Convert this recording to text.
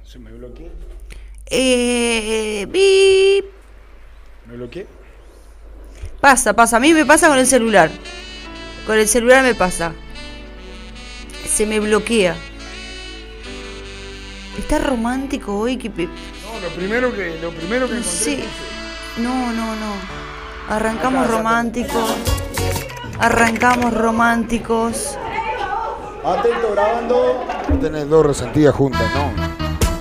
¿Se me bloqueó? Bip. ¿Me bloqueé? Pasa. A mí me pasa con el celular. Con el celular me pasa. Se me bloquea. Está romántico hoy que... No, lo primero que encontré. Sí. No. Arrancamos románticos. Atento, grabando. No tenés dos resentidas juntas, no.